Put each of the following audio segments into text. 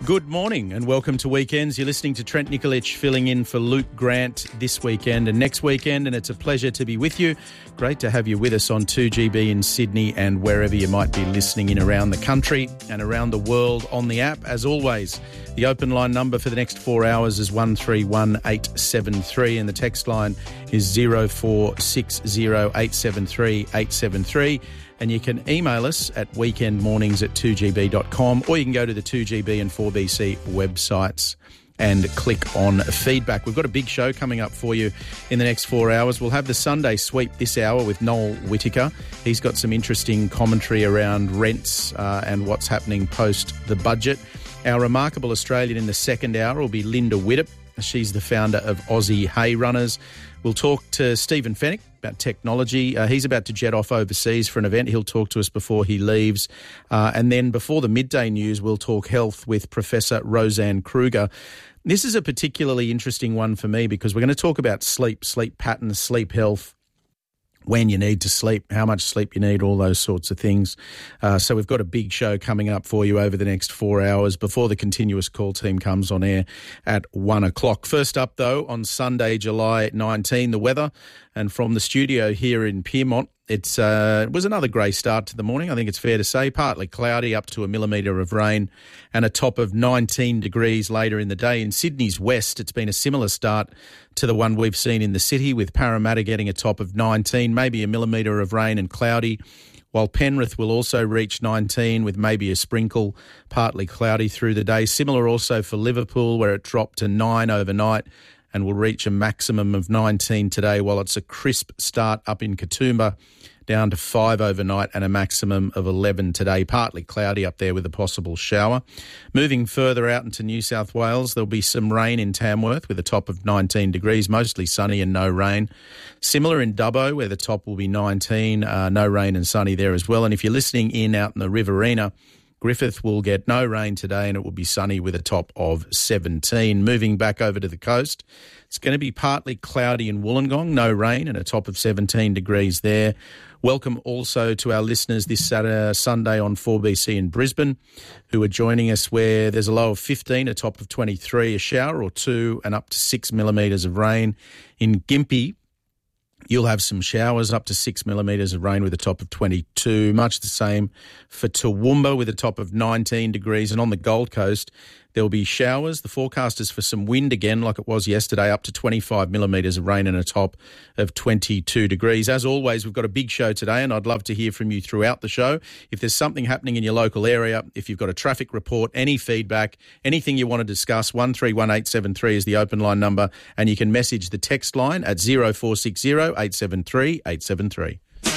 Good morning and welcome to Weekends. You're listening to Trent Nikolic filling in for Luke Grant this weekend and next weekend, and it's a pleasure to be with you. Great to have you with us on 2GB in Sydney and wherever you might be listening in around the country and around the world on the app. As always, the open line number for the next 4 hours is 131873 and the text line is 0460873873. And you can email us at weekendmornings@2gb.com, or you can go to the 2GB and 4BC websites and click on feedback. We've got a big show coming up for you in the next 4 hours. We'll have the Sunday sweep this hour with Noel Whittaker. He's got some interesting commentary around rents and what's happening post the budget. Our remarkable Australian in the second hour will be Linda Widdop. She's the founder of Aussie Hay Runners. We'll talk to Stephen Fennick about technology. He's about to jet off overseas for an event. He'll talk to us before he leaves. And then before the midday news, we'll talk health with Professor Roseanne Kruger. This is a particularly interesting one for me because we're going to talk about sleep patterns, sleep health, when you need to sleep, how much sleep you need, all those sorts of things. So we've got a big show coming up for you over the next 4 hours before the continuous call team comes on air at 1 o'clock. First up, though, on Sunday, July 19, the weather. And from the studio here in Pyrmont, it was another grey start to the morning, I think it's fair to say. Partly cloudy, up to a millimetre of rain, and a top of 19 degrees later in the day. In Sydney's west, it's been a similar start to the one we've seen in the city, with Parramatta getting a top of 19, maybe a millimetre of rain and cloudy, while Penrith will also reach 19 with maybe a sprinkle, partly cloudy through the day. Similar also for Liverpool, where it dropped to 9 overnight and will reach a maximum of 19 today, while it's a crisp start up in Katoomba, down to 5 overnight and a maximum of 11 today. Partly cloudy up there with a possible shower. Moving further out into New South Wales, there'll be some rain in Tamworth with a top of 19 degrees, mostly sunny and no rain. Similar in Dubbo, where the top will be 19, no rain and sunny there as well. And if you're listening in out in the Riverina, Griffith will get no rain today and it will be sunny with a top of 17. Moving back over to the coast, it's going to be partly cloudy in Wollongong, no rain and a top of 17 degrees there. Welcome also to our listeners this Sunday on 4BC in Brisbane, who are joining us, where there's a low of 15, a top of 23, a shower or two and up to 6 millimetres of rain. In Gympie, you'll have some showers, up to 6 millimetres of rain with a top of 22. Much the same for Toowoomba with a top of 19 degrees. And on the Gold Coast, there'll be showers. The forecast is for some wind again, like it was yesterday, up to 25 millimetres of rain and a top of 22 degrees. As always, we've got a big show today, and I'd love to hear from you throughout the show. If there's something happening in your local area, if you've got a traffic report, any feedback, anything you want to discuss, 131873 is the open line number, and you can message the text line at 0460 873 873.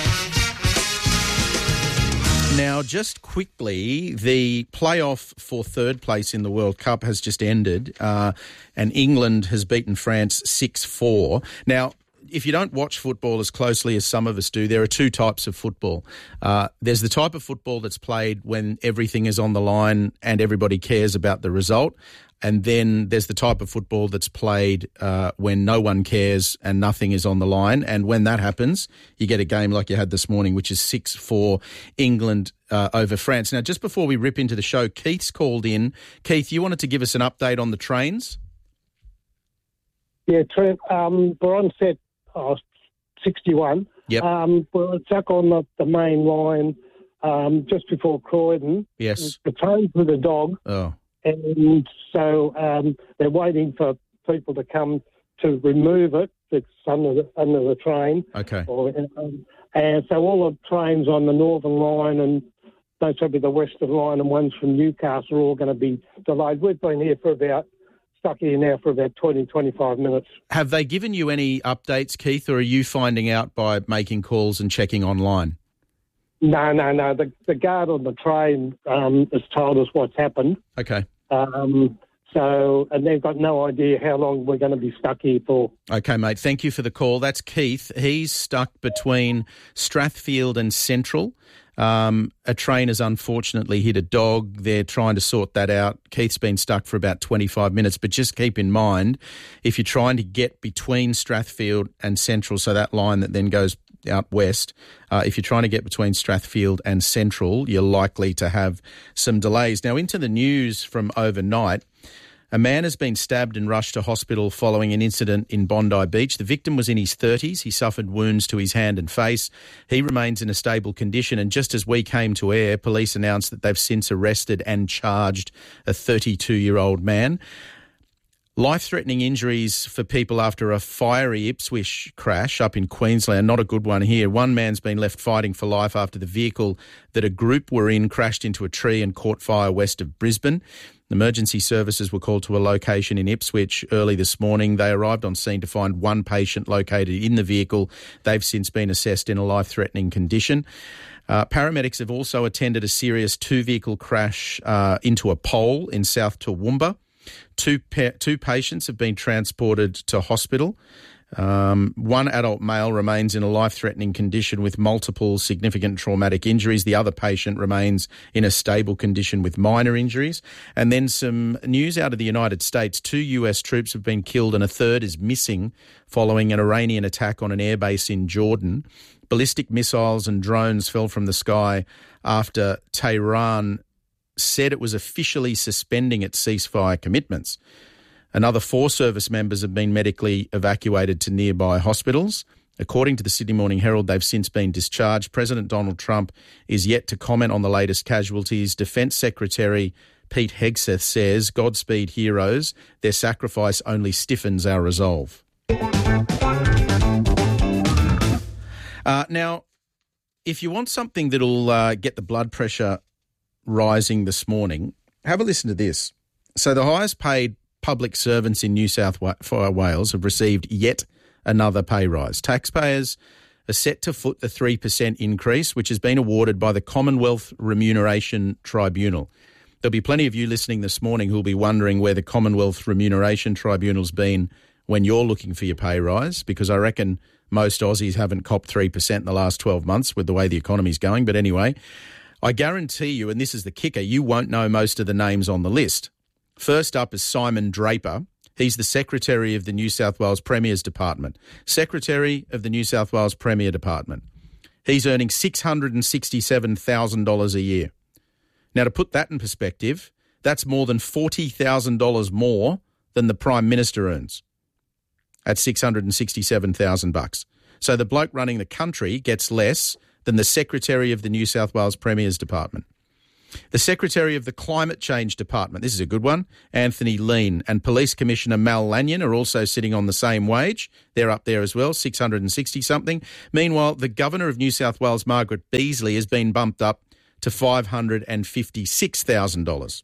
Now, just quickly, the playoff for third place in the World Cup has just ended, and England has beaten France 6-4. Now, if you don't watch football as closely as some of us do, there are two types of football. There's the type of football that's played when everything is on the line and everybody cares about the result. And then there's the type of football that's played when no one cares and nothing is on the line. And when that happens, you get a game like you had this morning, which is 6-4 England over France. Now, just before we rip into the show, Keith's called in. Keith, you wanted to give us an update on the trains? Yeah, Trent, we're on set 61. Yep. We're stuck on the main line just before Croydon. Yes. The train's with a dog. Oh. And so they're waiting for people to come to remove it. It's under the train. Okay. And so all the trains on the Northern Line and most probably the Western Line and ones from Newcastle are all going to be delayed. We've been here stuck here now for about 20, 25 minutes. Have they given you any updates, Keith, or are you finding out by making calls and checking online? No. The guard on the train has told us what's happened. Okay. And they've got no idea how long we're going to be stuck here for. Okay, mate. Thank you for the call. That's Keith. He's stuck between Strathfield and Central. A train has unfortunately hit a dog. They're trying to sort that out. Keith's been stuck for about 25 minutes, but just keep in mind, if you're trying to get between Strathfield and Central, so that line that then goes out west. If you're trying to get between Strathfield and Central, you're likely to have some delays. Now, into the news from overnight. A man has been stabbed and rushed to hospital following an incident in Bondi Beach. The victim was in his 30s. He suffered wounds to his hand and face. He remains in a stable condition. And just as we came to air, police announced that they've since arrested and charged a 32-year-old man. Life-threatening injuries for people after a fiery Ipswich crash up in Queensland. Not a good one here. One man's been left fighting for life after the vehicle that a group were in crashed into a tree and caught fire west of Brisbane. Emergency services were called to a location in Ipswich early this morning. They arrived on scene to find one patient located in the vehicle. They've since been assessed in a life-threatening condition. Paramedics have also attended a serious two-vehicle crash into a pole in South Toowoomba. Two patients have been transported to hospital. One adult male remains in a life-threatening condition with multiple significant traumatic injuries. The other patient remains in a stable condition with minor injuries. And then some news out of the United States. 2 US troops have been killed and a third is missing following an Iranian attack on an airbase in Jordan. Ballistic missiles and drones fell from the sky after Tehran said it was officially suspending its ceasefire commitments. Another 4 service members have been medically evacuated to nearby hospitals. According to the Sydney Morning Herald, they've since been discharged. President Donald Trump is yet to comment on the latest casualties. Defence Secretary Pete Hegseth says, "Godspeed heroes. Their sacrifice only stiffens our resolve." Now, if you want something that'll get the blood pressure rising this morning, have a listen to this. So the highest paid public servants in New South Wales have received yet another pay rise. Taxpayers are set to foot the 3% increase, which has been awarded by the Commonwealth Remuneration Tribunal. There'll be plenty of you listening this morning who'll be wondering where the Commonwealth Remuneration Tribunal's been when you're looking for your pay rise, because I reckon most Aussies haven't copped 3% in the last 12 months with the way the economy's going. But anyway, I guarantee you, and this is the kicker, you won't know most of the names on the list. First up is Simon Draper. He's the Secretary of the New South Wales Premier's Department. Secretary of the New South Wales Premier Department. He's earning $667,000 a year. Now, to put that in perspective, that's more than $40,000 more than the Prime Minister earns at $667,000. So the bloke running the country gets less than the Secretary of the New South Wales Premier's Department. The Secretary of the Climate Change Department, this is a good one, Anthony Lean, and Police Commissioner Mal Lanyon are also sitting on the same wage. They're up there as well, $660-something. Meanwhile, the Governor of New South Wales, Margaret Beazley, has been bumped up to $556,000.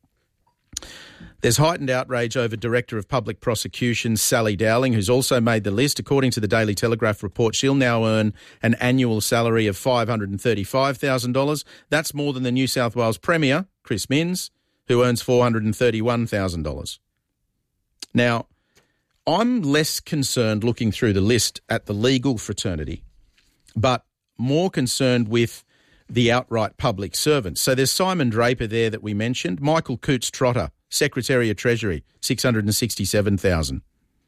There's heightened outrage over Director of Public Prosecutions Sally Dowling, who's also made the list. According to the Daily Telegraph report, she'll now earn an annual salary of $535,000. That's more than the New South Wales Premier, Chris Minns, who earns $431,000. Now, I'm less concerned looking through the list at the legal fraternity, but more concerned with the outright public servants. So there's Simon Draper there that we mentioned, Michael Coates-Trotter, Secretary of Treasury, $667,000.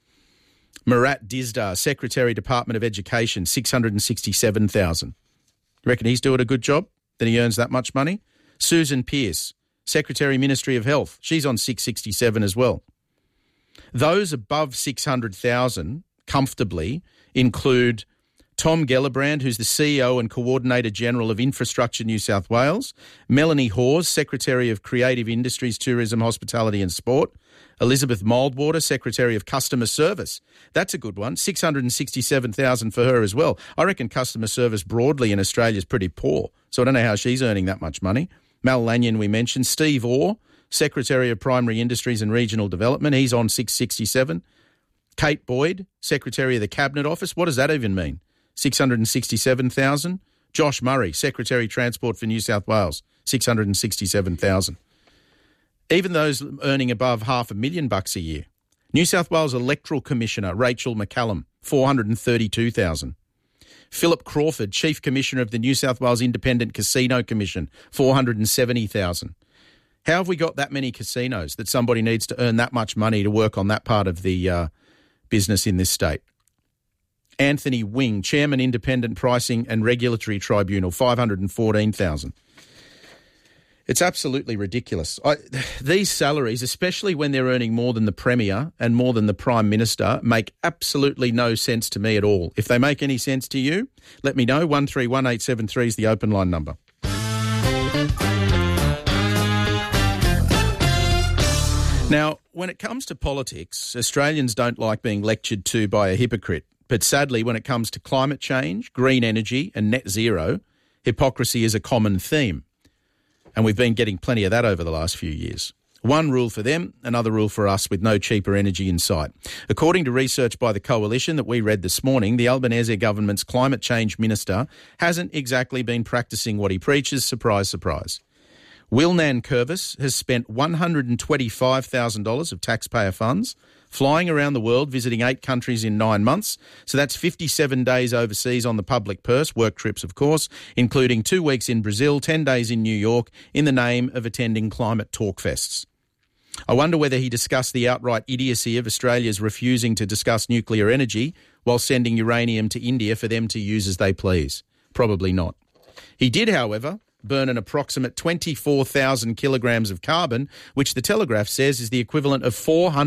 Murat Dizdar, Secretary, Department of Education, $667,000. You reckon he's doing a good job, that he earns that much money? Susan Pearce, Secretary, Ministry of Health, she's on $667,000 as well. Those above $600,000 comfortably include Tom Gellibrand, who's the CEO and Coordinator General of Infrastructure New South Wales, Melanie Hawes, Secretary of Creative Industries, Tourism, Hospitality and Sport, Elizabeth Moldwater, Secretary of Customer Service. That's a good one, $667,000 for her as well. I reckon customer service broadly in Australia is pretty poor, so I don't know how she's earning that much money. Mal Lanyon we mentioned, Steve Orr, Secretary of Primary Industries and Regional Development, he's on $667,000. Kate Boyd, Secretary of the Cabinet Office, what does that even mean? $667,000. Josh Murray, Secretary Transport for New South Wales, $667,000. Even those earning above $500,000 a year. New South Wales Electoral Commissioner Rachel McCallum, $432,000. Philip Crawford, Chief Commissioner of the New South Wales Independent Casino Commission, $470,000. How have we got that many casinos that somebody needs to earn that much money to work on that part of the business in this state? Anthony Wing, Chairman, Independent Pricing and Regulatory Tribunal, $514,000. It's absolutely ridiculous. These salaries, especially when they're earning more than the Premier and more than the Prime Minister, make absolutely no sense to me at all. If they make any sense to you, let me know. 131873 is the open line number. Now, when it comes to politics, Australians don't like being lectured to by a hypocrite. But sadly, when it comes to climate change, green energy and net zero, hypocrisy is a common theme. And we've been getting plenty of that over the last few years. One rule for them, another rule for us, with no cheaper energy in sight. According to research by the Coalition that we read this morning, the Albanese government's climate change minister hasn't exactly been practising what he preaches. Surprise, surprise. Wilnan Curvis has spent $125,000 of taxpayer funds flying around the world, visiting 8 countries in 9 months. So that's 57 days overseas on the public purse, work trips, of course, including 2 weeks in Brazil, 10 days in New York, in the name of attending climate talk fests. I wonder whether he discussed the outright idiocy of Australia's refusing to discuss nuclear energy while sending uranium to India for them to use as they please. Probably not. He did, however, burn an approximate 24,000 kilograms of carbon, which the Telegraph says is the equivalent of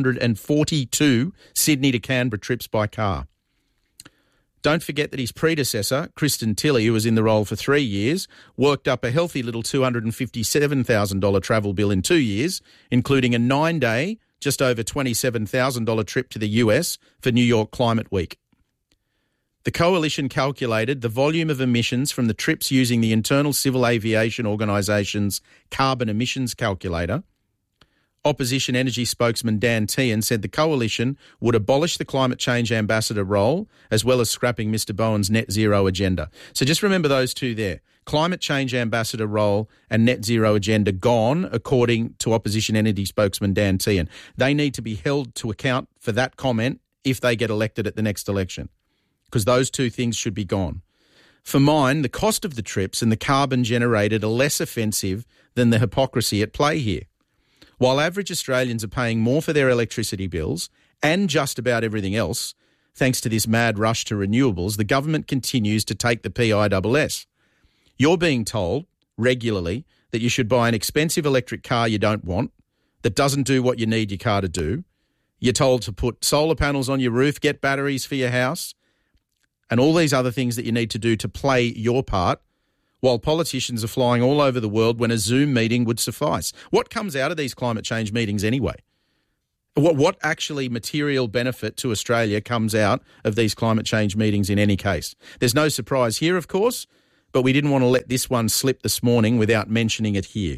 442 Sydney to Canberra trips by car. Don't forget that his predecessor, Kristen Tilley, who was in the role for 3 years, worked up a healthy little $257,000 travel bill in 2 years, including a 9-day, just over $27,000 trip to the US for New York Climate Week. The Coalition calculated the volume of emissions from the trips using the Internal Civil Aviation Organisation's carbon emissions calculator. Opposition energy spokesman Dan Tehan said the Coalition would abolish the climate change ambassador role as well as scrapping Mr Bowen's net zero agenda. So just remember those two there. Climate change ambassador role and net zero agenda gone, according to opposition energy spokesman Dan Tehan. They need to be held to account for that comment if they get elected at the next election, because those two things should be gone. For mine, the cost of the trips and the carbon generated are less offensive than the hypocrisy at play here. While average Australians are paying more for their electricity bills and just about everything else, thanks to this mad rush to renewables, the government continues to take the PISS. You're being told regularly that you should buy an expensive electric car you don't want, that doesn't do what you need your car to do. You're told to put solar panels on your roof, get batteries for your house, and all these other things that you need to do to play your part, while politicians are flying all over the world when a Zoom meeting would suffice. What comes out of these climate change meetings anyway? What actually material benefit to Australia comes out of these climate change meetings in any case? There's no surprise here, of course, but we didn't want to let this one slip this morning without mentioning it here.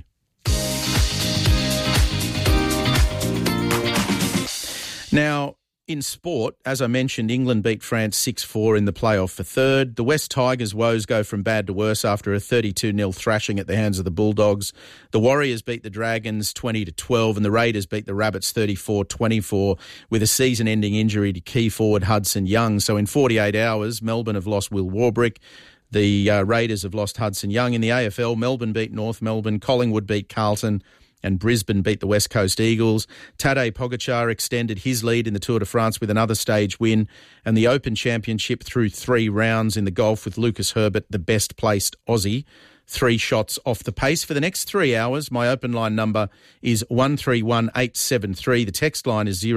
Now, in sport, as I mentioned, England beat France 6-4 in the playoff for third. The West Tigers' woes go from bad to worse after a 32-0 thrashing at the hands of the Bulldogs. The Warriors beat the Dragons 20-12 and the Raiders beat the Rabbits 34-24 with a season-ending injury to key forward Hudson Young. So in 48 hours, Melbourne have lost Will Warbrick. The Raiders have lost Hudson Young. In the AFL, Melbourne beat North Melbourne, Collingwood beat Carlton, and Brisbane beat the West Coast Eagles. Tadej Pogačar extended his lead in the Tour de France with another stage win, and the Open Championship through 3 rounds in the golf with Lucas Herbert, the best-placed Aussie. 3 shots off the pace. For the next 3 hours, my open line number is 131873. The text line is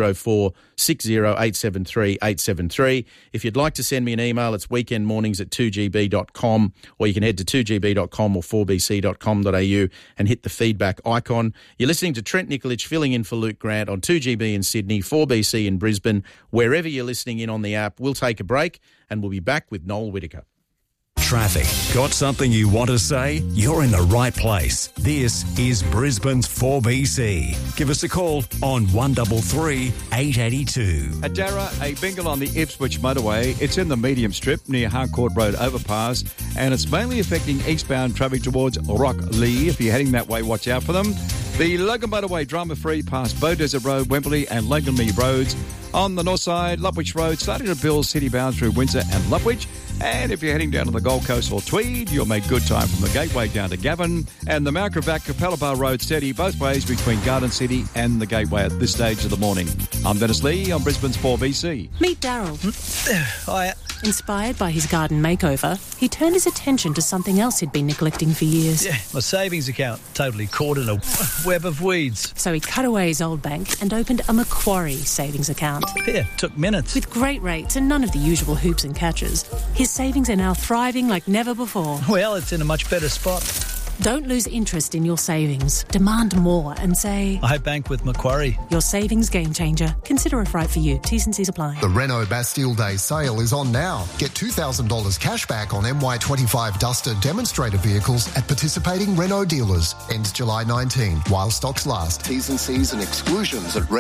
0460873873. If you'd like to send me an email, it's weekendmornings@2gb.com, or you can head to 2gb.com or 4bc.com.au and hit the feedback icon. You're listening to Trent Nikolic filling in for Luke Grant on 2GB in Sydney, 4BC in Brisbane. Wherever you're listening in on the app, we'll take a break and we'll be back with Noel Whittaker. Traffic. Got something you want to say? You're in the right place. This is Brisbane's 4BC. Give us a call on 133 882. At Darra, a bingle on the Ipswich motorway. It's in the medium strip near Harcourt Road overpass, and it's mainly affecting eastbound traffic towards Rocklea. If you're heading that way, watch out for them. The Logan motorway drama-free past Bow Desert Road, Wembley and Lakenlee roads. On the north side, Lutwyche Road, starting to Bill City bound through Windsor and Lutwyche. And if you're heading down to the Gold Coast or Tweed, you'll make good time from the Gateway down to Gavin. And the Mount Gravatt Capella Bar Road steady both ways between Garden City and the Gateway at this stage of the morning. I'm Dennis Lee on Brisbane's 4BC. Meet Daryl. Hi. Inspired by his garden makeover, he turned his attention to something else he'd been neglecting for years. Yeah, my savings account, totally caught in a web of weeds. So he cut away his old bank and opened a Macquarie savings account. Yeah, took minutes. With great rates and none of the usual hoops and catches, his savings are now thriving like never before. Well, it's in a much better spot. Don't lose interest in your savings. Demand more and say, I bank with Macquarie. Your savings game changer. Consider if right for you. T's and C's apply. The Renault Bastille Day sale is on now. Get $2,000 cash back on MY25 Duster demonstrator vehicles at participating Renault dealers. Ends July 19 while stocks last. T's and C's and exclusions at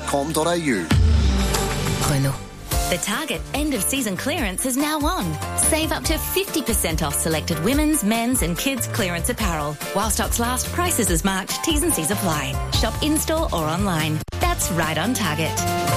Renault.com.au. Renault. The Target end-of-season clearance is now on. Save up to 50% off selected women's, men's and kids' clearance apparel. While stocks last, prices as marked, T's and C's apply. Shop in-store or online. That's right on Target.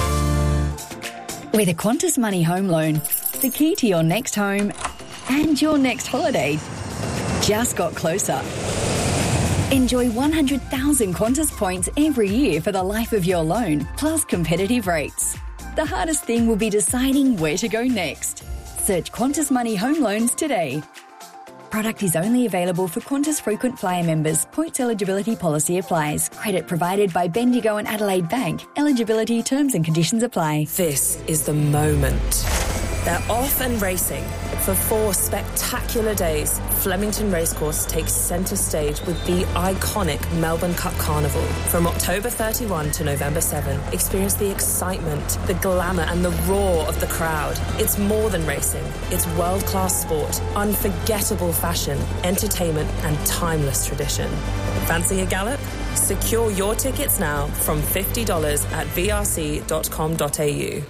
With a Qantas Money home loan, the key to your next home and your next holiday just got closer. Enjoy 100,000 Qantas points every year for the life of your loan, plus competitive rates. The hardest thing will be deciding where to go next. Search Qantas Money Home Loans today. Product is only available for Qantas frequent flyer members. Points eligibility policy applies. Credit provided by Bendigo and Adelaide Bank. Eligibility terms and conditions apply. This is the moment. They're off and racing. For 4 spectacular days, Flemington Racecourse takes centre stage with the iconic Melbourne Cup Carnival. From October 31 to November 7, experience the excitement, the glamour and the roar of the crowd. It's more than racing. It's world-class sport, unforgettable fashion, entertainment and timeless tradition. Fancy a gallop? Secure your tickets now from $50 at vrc.com.au.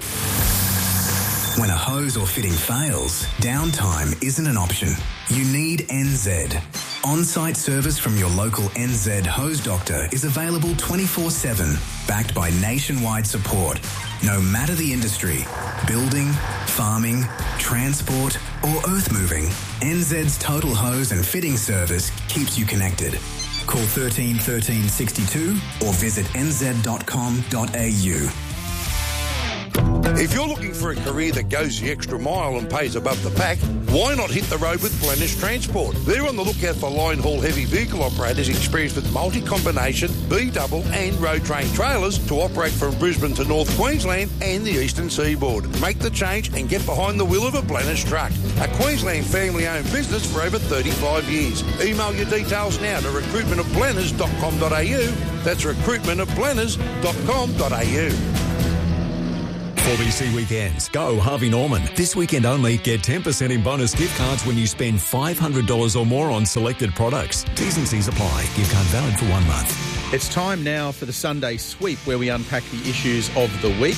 When a hose or fitting fails, downtime isn't an option. You need NZ. On-site service from your local NZ hose doctor is available 24/7, backed by nationwide support. No matter the industry, building, farming, transport or earth moving, NZ's total hose and fitting service keeps you connected. Call 13 13 62 or visit nz.com.au. If you're looking for a career that goes the extra mile and pays above the pack, why not hit the road with Blennish Transport? They're on the lookout for line haul heavy vehicle operators experienced with multi-combination, B-double and road train trailers to operate from Brisbane to North Queensland and the eastern seaboard. Make the change and get behind the wheel of a Blennish truck. A Queensland family-owned business for over 35 years. Email your details now to recruitmentofblenners.com.au. That's recruitmentofblenners.com.au. 4BC Weekends. Go Harvey Norman. This weekend only, get 10% in bonus gift cards when you spend $500 or more on selected products. T's and C's apply. Gift card valid for 1 month. It's time now for the Sunday Sweep, where we unpack the issues of the week.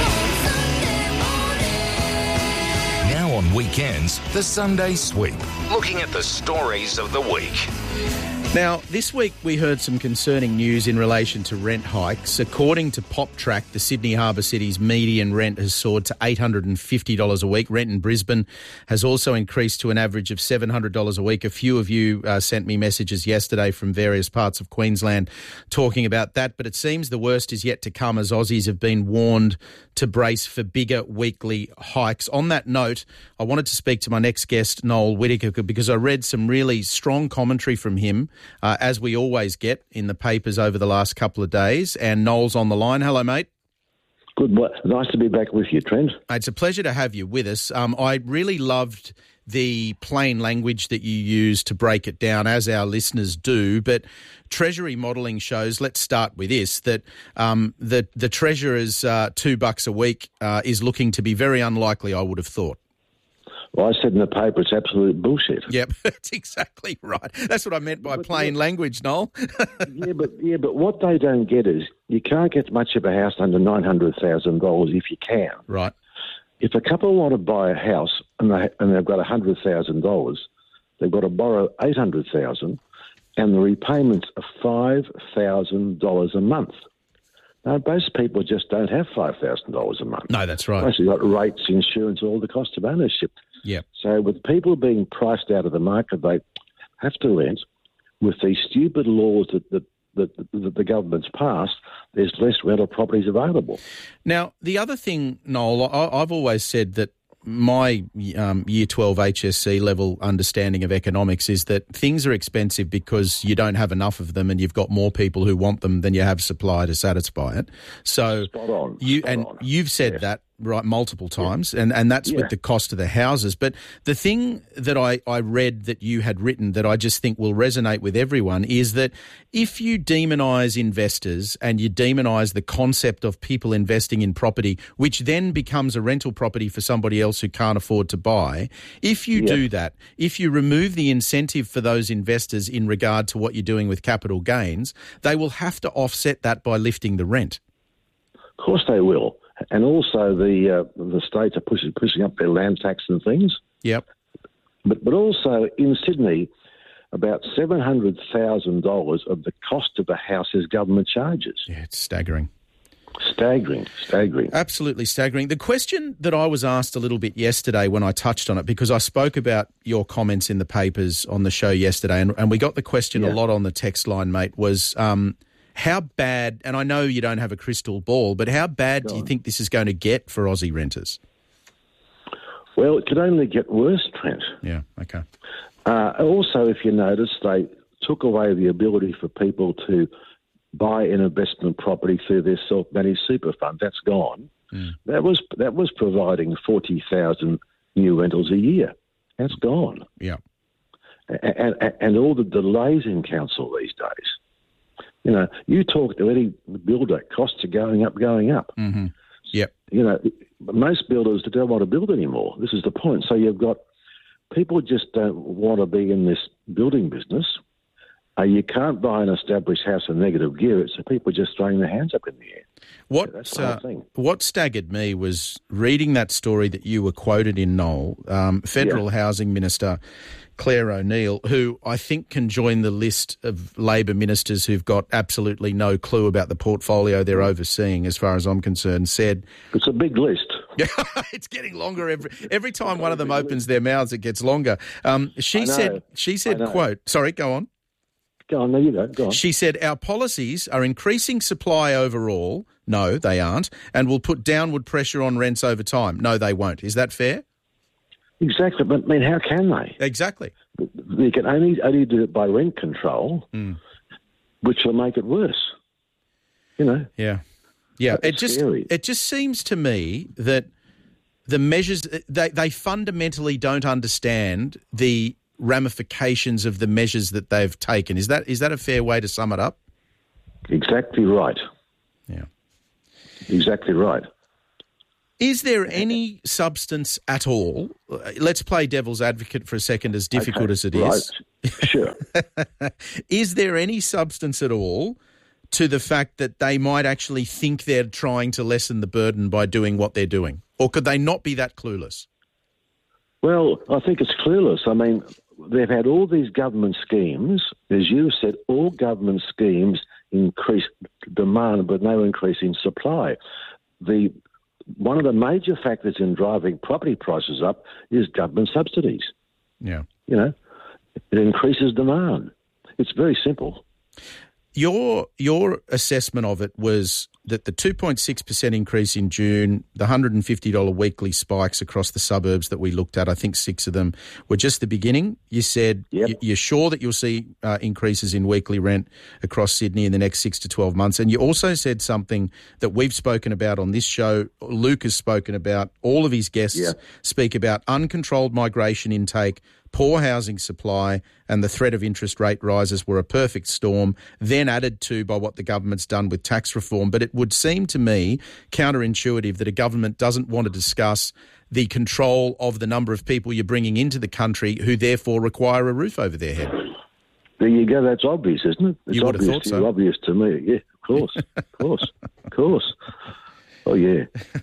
Now on weekends, the Sunday Sweep. Looking at the stories of the week. Now, this week we heard some concerning news in relation to rent hikes. According to PopTrack, the Sydney Harbour City's median rent has soared to $850 a week. Rent in Brisbane has also increased to an average of $700 a week. A few of you sent me messages yesterday from various parts of Queensland talking about that, but it seems the worst is yet to come as Aussies have been warned to brace for bigger weekly hikes. On that note, I wanted to speak to my next guest, Noel Whittaker, because I read some really strong commentary from him, as we always get in the papers over the last couple of days. And Noel's on the line. Hello, mate. Good. Nice to be back with you, Trent. It's a pleasure to have you with us. I really loved the plain language that you use to break it down, as our listeners do. But Treasury modelling shows, let's start with this, that the Treasurer's $2 a week is looking to be very unlikely, I would have thought. Well, I said in the paper it's absolute bullshit. Yep, that's exactly right. That's what I meant by plain language, Noel. yeah, but what they don't get is you can't get much of a house under $900,000 if you can. Right. If a couple want to buy a house and they've got $100,000, they've got to borrow $800,000, and the repayments are $5,000 a month. Now, most people just don't have $5,000 a month. No, that's right. Most have got rates, insurance, all the cost of ownership. Yeah. So with people being priced out of the market, they have to rent. With these stupid laws that the government's passed, there's less rental properties available. Now, the other thing, Noel, I've always said that my Year 12 HSC level understanding of economics is that things are expensive because you don't have enough of them and you've got more people who want them than you have supply to satisfy it. So you've said that right multiple times, and that's with the cost of the houses. But the thing that I read that you had written that I just think will resonate with everyone is that if you demonise investors and you demonise the concept of people investing in property, which then becomes a rental property for somebody else who can't afford to buy, if you do that, if you remove the incentive for those investors in regard to what you're doing with capital gains, they will have to offset that by lifting the rent. Of course they will. And also the states are pushing up their land tax and things. Yep. But also in Sydney, about $700,000 of the cost of the house is government charges. Yeah, it's staggering. Staggering. Absolutely staggering. The question that I was asked a little bit yesterday when I touched on it, because I spoke about your comments in the papers on the show yesterday, and we got the question a lot on the text line, mate, was how bad, and I know you don't have a crystal ball, but how bad do you think this is going to get for Aussie renters? Well, it could only get worse, Trent. Yeah, okay. Also, if you notice, they took away the ability for people to buy an investment property through their self-managed super fund. That's gone. That was providing 40,000 new rentals a year. That's gone. Yeah. And all the delays in council these days. You know, you talk to any builder, costs are going up. Mm-hmm. Yep. You know, most builders don't want to build anymore. This is the point. So you've got people just don't want to be in this building business. You can't buy an established house in negative gear, so people are just throwing their hands up in the air. What staggered me was reading that story that you were quoted in, Noel, Federal Housing Minister Claire O'Neill, who I think can join the list of Labor ministers who've got absolutely no clue about the portfolio they're overseeing, as far as I'm concerned, said... It's a big list. It's getting longer every time one of them opens their mouths, it gets longer. She said, quote... Sorry, go on. Go on, there you go. Go on. She said, our policies are increasing supply overall. No, they aren't. And will put downward pressure on rents over time. No, they won't. Is that fair? Exactly. But, I mean, how can they? Exactly. They can only do it by rent control, which will make it worse. You know? Yeah. Yeah. It just seems to me that the measures, they fundamentally don't understand the ramifications of the measures that they've taken. Is that a fair way to sum it up? Exactly right. Yeah. Exactly right. Is there any substance at all? Let's play devil's advocate for a second, as difficult as it is. Sure. Is there any substance at all to the fact that they might actually think they're trying to lessen the burden by doing what they're doing? Or could they not be that clueless? Well, I think it's clueless. I mean, they've had all these government schemes. As you said, all government schemes increase demand but no increase in supply. One of the major factors in driving property prices up is government subsidies. Yeah. You know, it increases demand. It's very simple. Your assessment of it was that the 2.6% increase in June, the $150 weekly spikes across the suburbs that we looked at, I think 6 of them, were just the beginning. You said you're sure that you'll see increases in weekly rent across Sydney in the next 6 to 12 months. And you also said something that we've spoken about on this show, Luke has spoken about, all of his guests speak about: uncontrolled migration intake, poor housing supply, and the threat of interest rate rises were a perfect storm, then added to by what the government's done with tax reform. But it would seem to me counterintuitive that a government doesn't want to discuss the control of the number of people you're bringing into the country who therefore require a roof over their head. There you go. That's obvious, isn't it? It's you would have thought so. Obvious to me. Yeah, of course. Of course. Oh, yeah.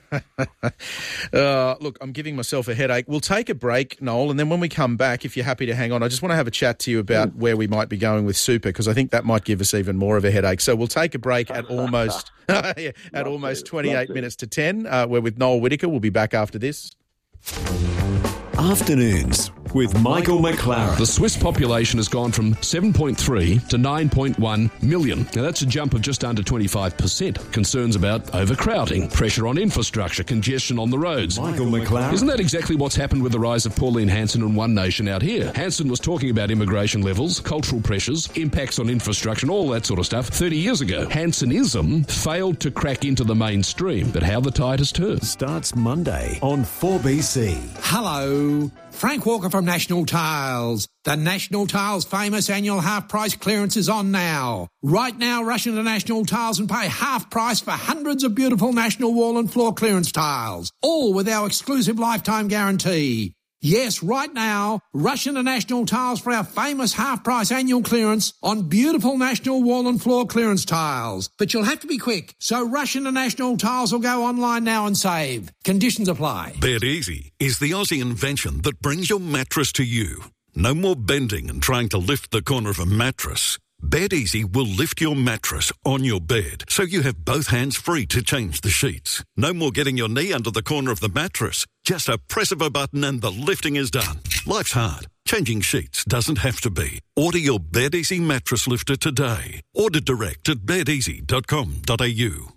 Look, I'm giving myself a headache. We'll take a break, Noel, and then when we come back, if you're happy to hang on, I just want to have a chat to you about where we might be going with super, because I think that might give us even more of a headache. So we'll take a break at almost 28 minutes to 10. We're with Noel Whittaker. We'll be back after this. Afternoons with Michael McLaren. The Swiss population has gone from 7.3 to 9.1 million. Now, that's a jump of just under 25%. Concerns about overcrowding, pressure on infrastructure, congestion on the roads. Michael McLaren. Isn't that exactly what's happened with the rise of Pauline Hanson and One Nation out here? Hanson was talking about immigration levels, cultural pressures, impacts on infrastructure and all that sort of stuff 30 years ago. Hansonism failed to crack into the mainstream, but how the tide has turned. Starts Monday on 4BC. Hello, Frank Walker from National Tiles. The National Tiles famous annual half price clearance is on now. Right now, rush into National Tiles and pay half price for hundreds of beautiful National wall and floor clearance tiles, all with our exclusive lifetime guarantee. Yes, right now, rush into National Tiles for our famous half-price annual clearance on beautiful National wall and floor clearance tiles. But you'll have to be quick, so rush into National Tiles or go online now and save. Conditions apply. Bed Easy is the Aussie invention that brings your mattress to you. No more bending and trying to lift the corner of a mattress. Bed Easy will lift your mattress on your bed so you have both hands free to change the sheets. No more getting your knee under the corner of the mattress. Just a press of a button and the lifting is done. Life's hard. Changing sheets doesn't have to be. Order your Bed Easy mattress lifter today. Order direct at bedeasy.com.au.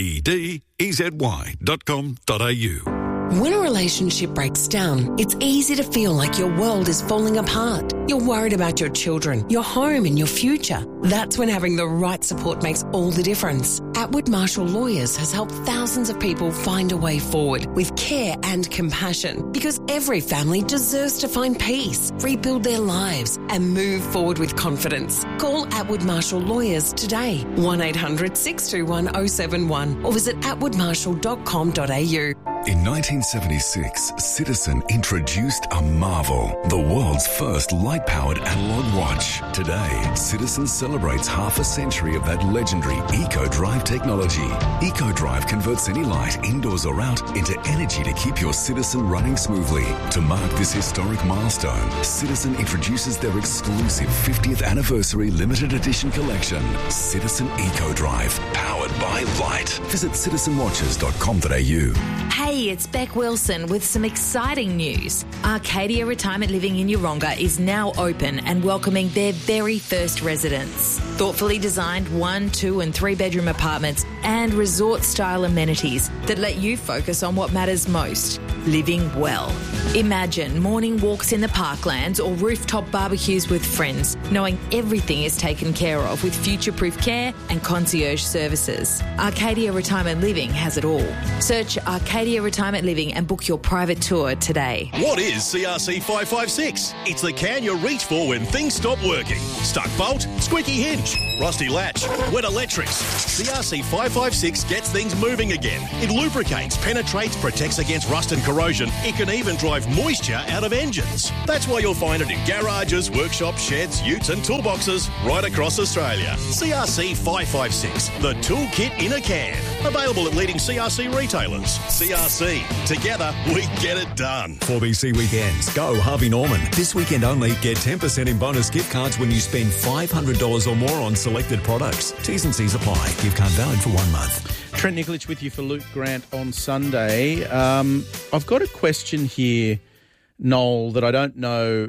bedeasy.com.au. When a relationship breaks down, it's easy to feel like your world is falling apart. You're worried about your children, your home and your future. That's when having the right support makes all the difference. Atwood Marshall Lawyers has helped thousands of people find a way forward with care and compassion, because every family deserves to find peace, rebuild their lives and move forward with confidence. Call Atwood Marshall Lawyers today, 1-800-621-071 or visit atwoodmarshall.com.au. In 1976, Citizen introduced a marvel, the world's first light-powered analog watch. Today, Citizen celebrates half a century of that legendary EcoDrive technology. EcoDrive converts any light, indoors or out, into energy to keep your Citizen running smoothly. To mark this historic milestone, Citizen introduces their exclusive 50th anniversary limited edition collection, Citizen EcoDrive, powered by light. Visit citizenwatches.com.au. Hey, it's Beck Wilson with some exciting news. Arcadia Retirement Living in Yeronga is now open and welcoming their very first residents. Thoughtfully designed 1, 2 and 3 bedroom apartments and resort-style amenities that let you focus on what matters most, living well. Imagine morning walks in the parklands or rooftop barbecues with friends, knowing everything is taken care of with future-proof care and concierge services. Arcadia Retirement Living has it all. Search Arcadia Retirement Living and book your private tour today. What is CRC 556? It's the can you reach for when things stop working. Stuck bolt, squeaky hinge, rusty latch, wet electrics. CRC 556 gets things moving again. It lubricates, penetrates, protects against rust and corrosion. It can even drive moisture out of engines. That's why you'll find it in garages, workshops, sheds, utes and toolboxes right across Australia. CRC 556, the toolkit in a can. Available at leading CRC retailers. CRC, together we get it done. 4BC Weekends. Go Harvey Norman. This weekend only, get 10% in bonus gift cards when you spend $500 or more on selected products. T's and C's apply. Gift card valid for 1 month. Trent Nikolic with you for Luke Grant on Sunday. I've got a question here, Noel, that I don't know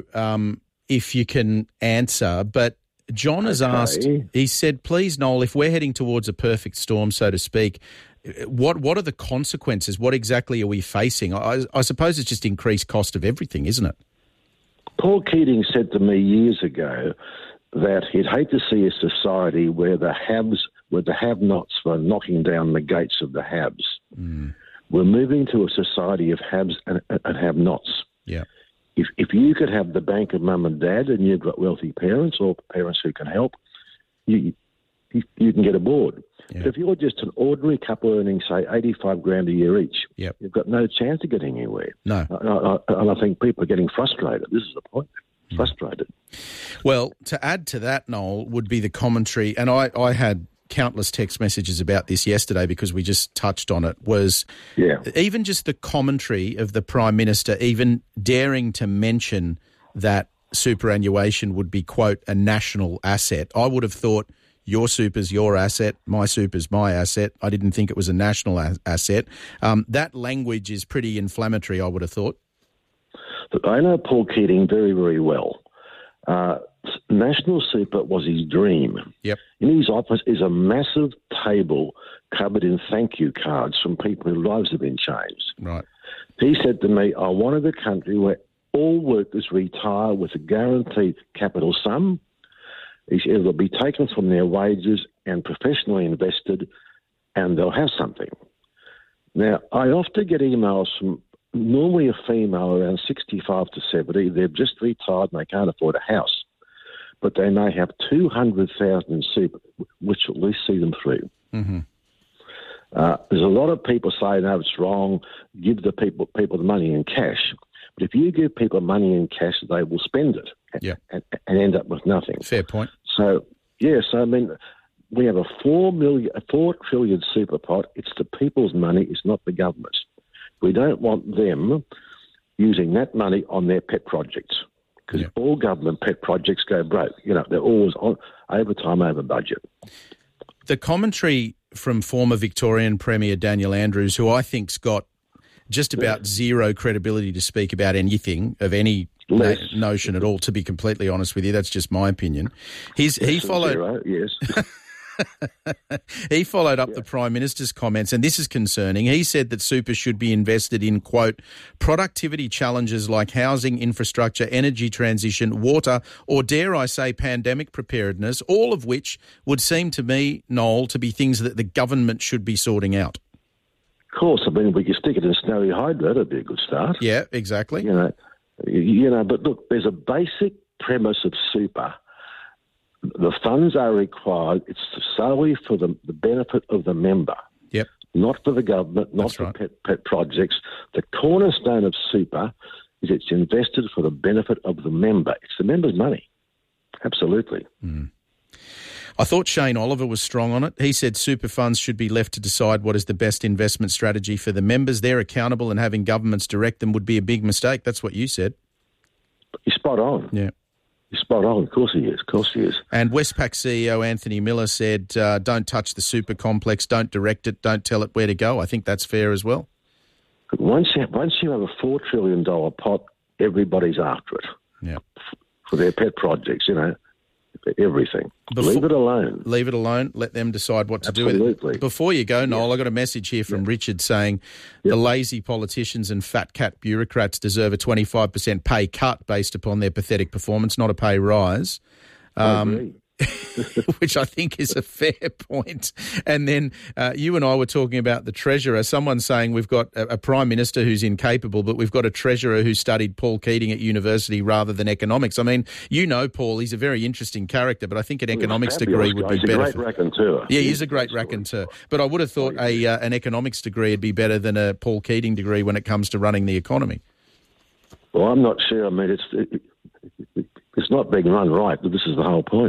if you can answer, but John has asked, he said, please, Noel, if we're heading towards a perfect storm, so to speak, what are the consequences? What exactly are we facing? I suppose it's just increased cost of everything, isn't it? Paul Keating said to me years ago that he'd hate to see a society where the have-nots were knocking down the gates of the haves. Mm. We're moving to a society of haves and have-nots. Yeah. If you could have the bank of mum and dad and you've got wealthy parents or parents who can help, you can get aboard. Yeah. But if you're just an ordinary couple earning, say, $85,000 a year each, you've got no chance of getting anywhere. No. And I think people are getting frustrated. This is the point. Frustrated. Well, to add to that, Noel, would be the commentary, and I had countless text messages about this yesterday because we just touched on it, was even just the commentary of the Prime Minister even daring to mention that superannuation would be, quote, a national asset. I would have thought your super's your asset, my super's my asset. I didn't think it was a national asset. That language is pretty inflammatory, I would have thought. But I know Paul Keating very, very well. National Super was his dream. Yep. In his office is a massive table covered in thank you cards from people whose lives have been changed. Right. He said to me, I wanted a country where all workers retire with a guaranteed capital sum. It'll be taken from their wages and professionally invested, and they'll have something. Now, I often get emails from normally a female around 65 to 70. They've just retired and they can't afford a house. But they may have 200,000 in super, which will at least see them through. Mm-hmm. There's a lot of people say, no, it's wrong, give the people the money in cash. But if you give people money in cash, they will spend it and end up with nothing. Fair point. So, I mean, we have a 4 trillion super pot. It's the people's money. It's not the government's. We don't want them using that money on their pet projects because all government pet projects go broke. They're always on overtime, over budget. The commentary from former Victorian Premier Daniel Andrews, who I think's got just about zero credibility to speak about anything of any notion at all, to be completely honest with you. That's just my opinion. He followed... Zero, yes. He followed up the Prime Minister's comments, and this is concerning. He said that super should be invested in, quote, productivity challenges like housing, infrastructure, energy transition, water, or dare I say pandemic preparedness, all of which would seem to me, Noel, to be things that the government should be sorting out. Of course. I mean, we could stick it in Snowy Hydro. That'd be a good start. Yeah, exactly. But look, there's a basic premise of super. The funds are required. It's solely for the benefit of the member. Yep. Not for the government, not for pet projects. The cornerstone of super is it's invested for the benefit of the member. It's the member's money. Absolutely. Mm. I thought Shane Oliver was strong on it. He said super funds should be left to decide what is the best investment strategy for the members. They're accountable, and having governments direct them would be a big mistake. That's what you said. You're spot on. Yeah. You're spot on. Of course he is. Of course he is. And Westpac CEO Anthony Miller said, don't touch the super complex, don't direct it, don't tell it where to go. I think that's fair as well. Once you have a $4 trillion pot, everybody's after it. Yeah. For their pet projects, everything. Leave it alone. Leave it alone. Let them decide what to do with it. Before you go, Noel, I got a message here from Richard saying the lazy politicians and fat cat bureaucrats deserve a 25% pay cut based upon their pathetic performance, not a pay rise. I agree. Which I think is a fair point. And then you and I were talking about the Treasurer. Someone saying we've got a Prime Minister who's incapable, but we've got a Treasurer who studied Paul Keating at university rather than economics. I mean, Paul, he's a very interesting character, but I think an economics degree would be better. He's a great raconteur. Yeah, he's a great raconteur. But I would have thought an economics degree would be better than a Paul Keating degree when it comes to running the economy. Well, I'm not sure. I mean, it's not being run right, but this is the whole point.